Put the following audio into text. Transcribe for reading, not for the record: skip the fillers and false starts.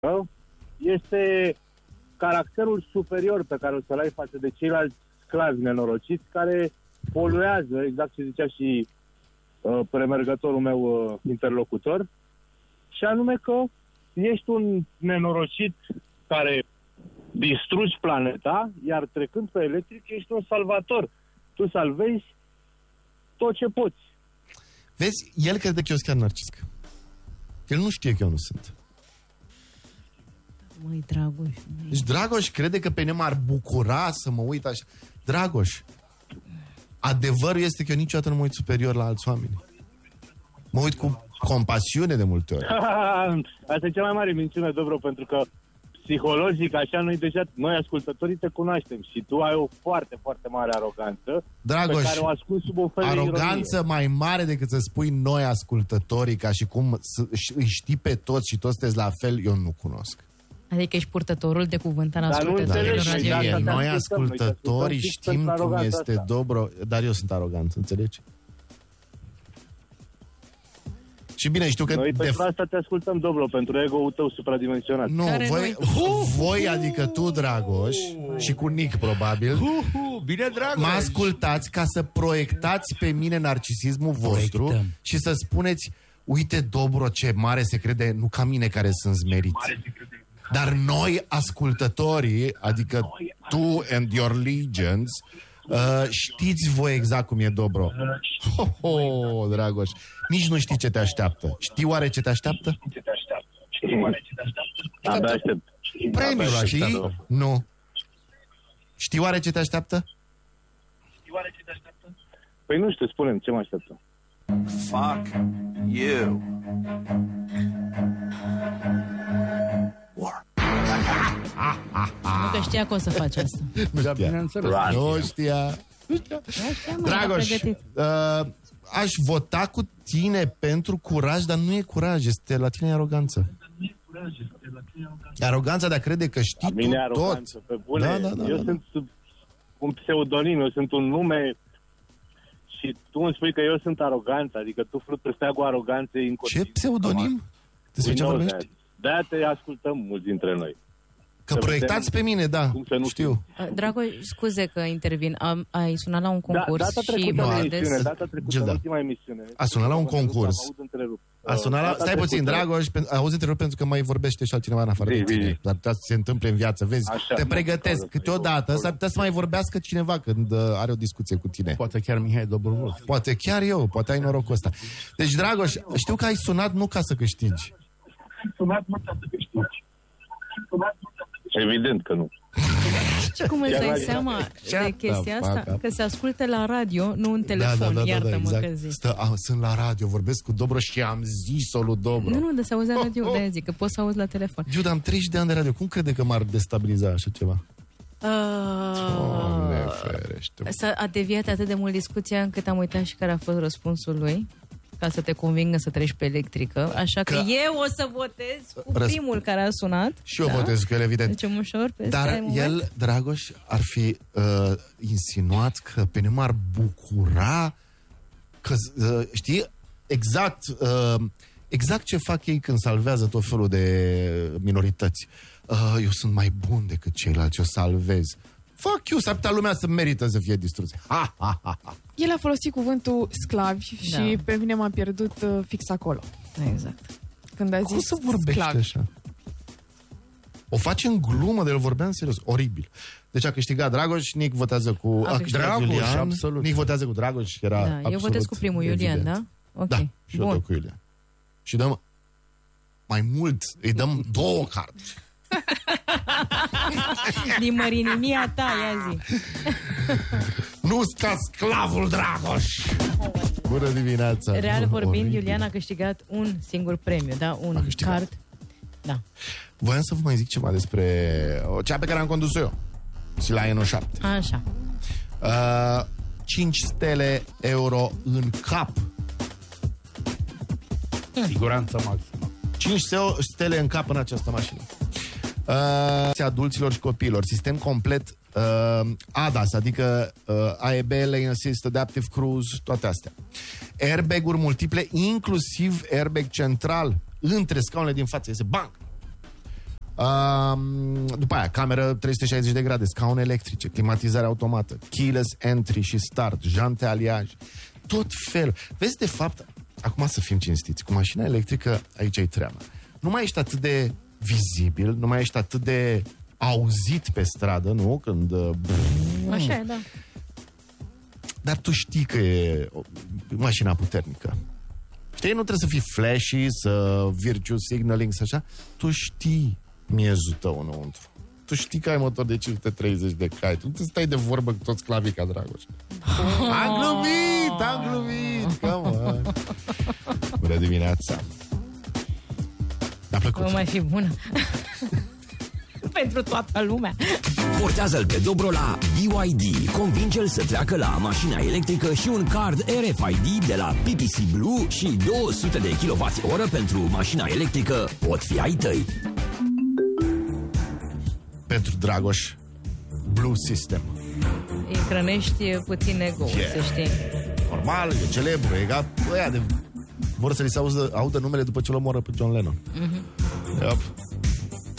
este caracterul superior pe care o să-l ai față de ceilalți sclavi nenorociți care poluează, exact ce zicea și premergătorul meu interlocutor, și anume că ești un nenorocit care distrugi planeta, iar trecând pe electric ești un salvator. Tu salvezi tot ce poți. Vezi, el crede că eu sunt chiar narcisc. El nu știe că eu nu sunt. Măi, Dragoș. Deci Dragoș crede că pe mine m-ar bucura să mă uit așa. Dragoș, adevărul este că eu niciodată nu mă uit superior la alți oameni. Mă uit cu compasiune de multe ori. Asta e cea mai mare minciună, Dobro, pentru că psihologic, așa, noi ascultătorii te cunoaștem și tu ai o foarte, foarte mare aroganță, Dragoș, pe care o ascunzi sub un fel de aroganță ironie. mai mare decât să spui noi ascultătorii, ca și cum îi știi pe toți și toți sunteți la fel, eu nu cunosc. Adică ești purtătorul de cuvânt al ascultătorilor înțelegi, radio. Noi ascultătorii știm cum este asta. Dobro, dar eu sunt arogant, înțelegi? Și bine, știu că... Noi pentru asta te ascultăm, Dobro, pentru ego-ul tău supradimensionat. Nu, voi, adică tu, Dragoș, și cu Nic, probabil, bine, Dragoș! mă ascultați ca să proiectați pe mine narcisismul vostru. Proiectăm. Și să spuneți, uite, Dobro, ce mare se crede, nu ca mine care sunt smeriți. Dar noi, ascultătorii, adică tu and your legions, știți voi exact cum e, Dobro. Dragoș, nici nu știi ce te așteaptă. Știi oare ce te așteaptă? Abia aștept. Premiul, știi? Nu. Știi oare ce te așteaptă? Păi nu știu, spune-mi, ce mă așteptă? Fuck you. Nu că știa că o să faci asta. Da, bineînțeles. Nu știa. Dragoș, aș vota cu tine pentru curaj, dar nu e curaj, este la tine aroganță. Aroganța de a crede că știi Mine tu tot. aroganță, pe bune. Eu sunt un pseudonim, eu sunt un nume și tu îmi spui că eu sunt arogant, adică tu fluturi steagul aroganței inconștient. Ce pseudonim? Despre ce vorbești? De-aia te ascultăm mulți dintre noi. Că proiectați pe mine, da, știu. Dragoș, scuze că intervin. Ai sunat la un concurs data trecută, în ultima emisiune. A sunat la un concurs. A sunat la... Stai puțin, Dragoș, auzi întrerup pentru că mai vorbește și altcineva în afară de tine. Dar putea să se întâmple în viață, vezi? Așa, te pregătesc. Câteodată s-ar putea să mai vorbească cineva când are o discuție cu tine. Poate chiar Mihai Dobrovolski. Poate chiar eu, poate ai norocul ăsta. Deci, Dragoș, știu că ai sunat nu ca să câștigi. Evident că nu. Și cum îți dai seama de chestia asta? Că se asculte la radio, nu în telefon, iartă-mă exact. că zic. Sunt la radio, vorbesc cu Dobro și am zis-o lui Dobro. Nu, de se auzi la radio, de-aia zic, că poți să auzi la telefon. Eu am 30 de ani de radio, cum crede că m-ar destabiliza așa ceva? Doamne ferește. A deviat atât de mult discuția încât am uitat și care a fost răspunsul lui, ca să te convingă să treci pe electrică. Așa că eu o să votez cu primul care a sunat. Și eu votez cu el, evident. Deci ușor pe dar el, Dragoș, ar fi insinuat că pe mine m-ar bucura că, știi, exact ce fac ei când salvează tot felul de minorități. Eu sunt mai bun decât ceilalți, eu salvez. Fuck you, s-ar putea lumea să merită să fie distruse. El a folosit cuvântul sclavi și pe mine m-a pierdut fix acolo. Exact. Când a zis cum să vorbește sclavi. așa? O face în glumă, de el vorbeam serios. Oribil. Deci a câștigat Dragoș, Nic votează cu Dragoș, absolut. Nic votează cu Dragoș, era absolut. Eu votez cu primul, Iulian, da? Ok. Da, și eu dau cu Iulian. Și dăm mai mult, îi dăm 2 cărți. Din mărinimia ta, ia zi. Nu-ți ca sclavul, Dragoș! Bună dimineața! Real vorbind, Iulian a câștigat un singur premiu, da? Un card. Da. Voiam să vă mai zic ceva despre cea pe care am condus-o eu. Și la N7. Așa. 5 stele euro în cap. Siguranță maximă. 5 stele în cap în această mașină. Adulților și copiilor. Sistem complet ADAS, adică AEB, Lane Assist, Adaptive Cruise, toate astea. Airbag-uri multiple, inclusiv airbag central între scaunele din față. Este bang! După aia, cameră 360 de grade, scaune electrice, climatizare automată, keyless entry și start, jante aliaj, tot felul. Vezi, de fapt, acum să fim cinstiți, cu mașina electrică aici e treaba. Nu mai ești atât de vizibil, nu mai ești atât de auzit pe stradă, nu? Când... Așa e, da. Dar tu știi că e o mașina puternică. Știi, nu trebuie să fii flashy, să virtue signaling, să așa. Tu știi miezul tău înăuntru. Tu știi că ai motor de 530 de cai. Tu te stai de vorbă cu toți clavii ca Dragoș. Am glumit! Come on. Bună dimineața! Mi-a plăcut. Nu mai fi bună. Pentru toată lumea. Portează-l pe Dobro la BYD. Convinge-l să treacă la mașina electrică și un card RFID de la PPC Blue și 200 de kWh pentru mașina electrică pot fi ai tăi. Pentru Dragoș, Blue System. Îi hrănești puțin ego, să știi. Normal, e celebru, e ca ăia de... Vor să li se audă numele după ce l-omoră pe John Lennon. Yep.